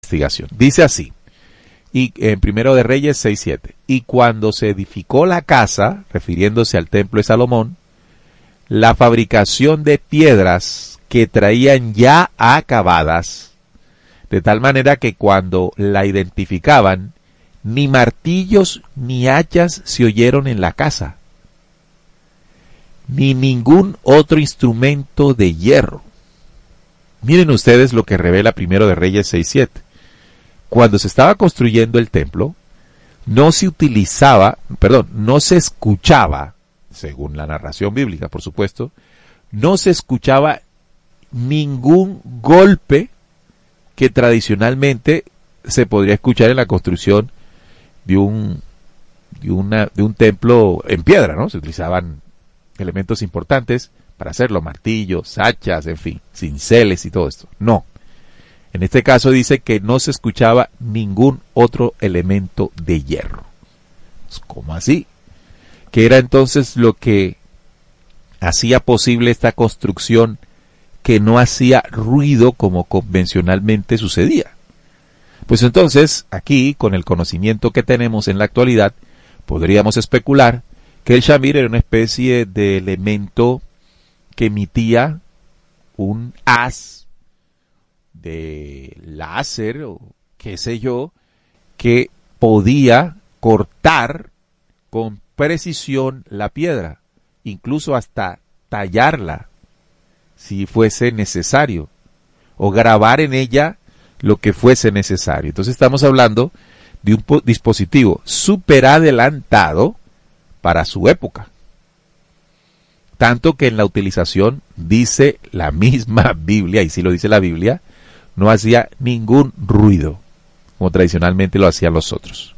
investigación. Dice así, y en Primero de Reyes 6:7, y cuando se edificó la casa, refiriéndose al templo de Salomón, la fabricación de piedras que traían ya acabadas, de tal manera que cuando la identificaban, ni martillos ni hachas se oyeron en la casa, ni ningún otro instrumento de hierro. Miren ustedes lo que revela Primero de Reyes 6:7. Cuando se estaba construyendo el templo, no se escuchaba, según la narración bíblica, por supuesto, no se escuchaba ningún golpe que tradicionalmente se podría escuchar en la construcción de un templo en piedra, ¿no? Se utilizaban elementos importantes para hacerlo, martillos, hachas, en fin, cinceles y todo esto. No. En este caso dice que no se escuchaba ningún otro elemento de hierro. ¿Cómo así? ¿Qué era entonces lo que hacía posible esta construcción que no hacía ruido como convencionalmente sucedía? Pues entonces, aquí, con el conocimiento que tenemos en la actualidad, podríamos especular que el shamir era una especie de elemento que emitía un haz de láser o qué sé yo, que podía cortar con precisión la piedra, incluso hasta tallarla si fuese necesario, o grabar en ella lo que fuese necesario. Entonces estamos hablando de un dispositivo súper adelantado para su época. Tanto que en la utilización, dice la misma Biblia, y sí lo dice la Biblia, no hacía ningún ruido, como tradicionalmente lo hacían los otros.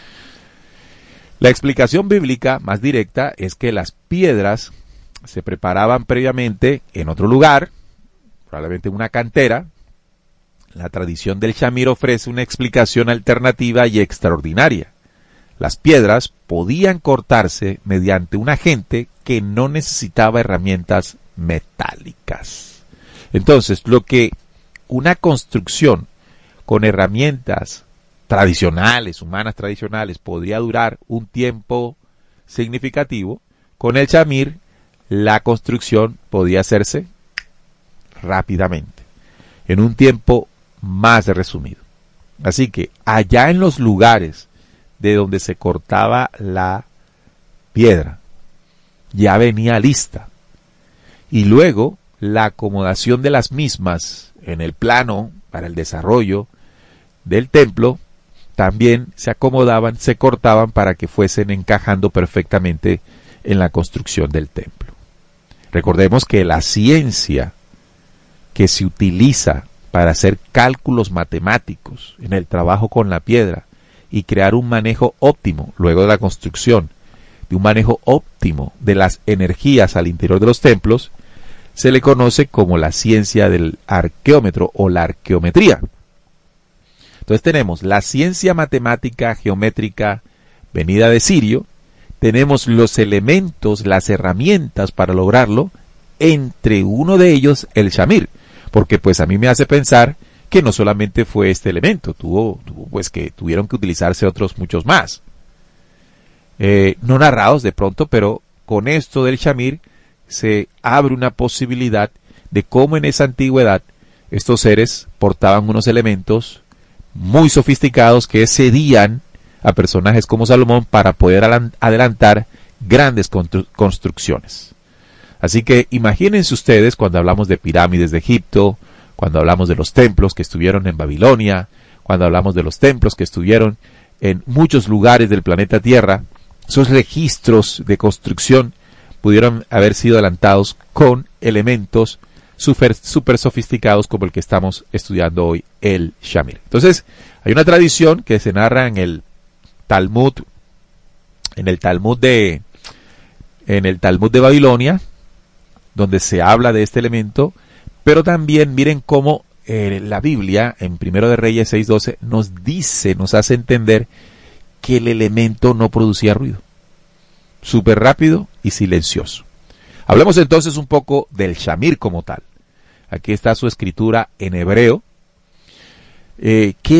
La explicación bíblica más directa es que las piedras se preparaban previamente en otro lugar, probablemente en una cantera. La tradición del shamir ofrece una explicación alternativa y extraordinaria. Las piedras podían cortarse mediante un agente que no necesitaba herramientas metálicas. Entonces, lo que una construcción con herramientas tradicionales, humanas tradicionales, podría durar un tiempo significativo, con el shamir la construcción podía hacerse rápidamente, en un tiempo más resumido. Así que allá en los lugares de donde se cortaba la piedra, ya venía lista. Y luego la acomodación de las mismas en el plano para el desarrollo del templo también se acomodaban, se cortaban para que fuesen encajando perfectamente en la construcción del templo. Recordemos que la ciencia que se utiliza para hacer cálculos matemáticos en el trabajo con la piedra y crear un manejo óptimo luego de la construcción, de un manejo óptimo de las energías al interior de los templos, se le conoce como la ciencia del arqueómetro o la arqueometría. Entonces tenemos la ciencia matemática geométrica venida de Sirio, tenemos los elementos, las herramientas para lograrlo, entre uno de ellos el shamir, porque pues a mí me hace pensar que no solamente fue este elemento, pues que tuvieron que utilizarse otros muchos más. No narrados de pronto, pero con esto del shamir se abre una posibilidad de cómo en esa antigüedad estos seres portaban unos elementos muy sofisticados que cedían a personajes como Salomón para poder adelantar grandes construcciones. Así que imagínense ustedes cuando hablamos de pirámides de Egipto, cuando hablamos de los templos que estuvieron en Babilonia, cuando hablamos de los templos que estuvieron en muchos lugares del planeta Tierra, esos registros de construcción pudieron haber sido adelantados con elementos súper sofisticados como el que estamos estudiando hoy, el shamir. Entonces, hay una tradición que se narra en el Talmud de Babilonia, donde se habla de este elemento, pero también miren cómo la Biblia, en Primero de Reyes 6:12, nos hace entender que el elemento no producía ruido. Súper rápido y silencioso. Hablemos entonces un poco del shamir como tal. Aquí está su escritura en hebreo. ¿Qué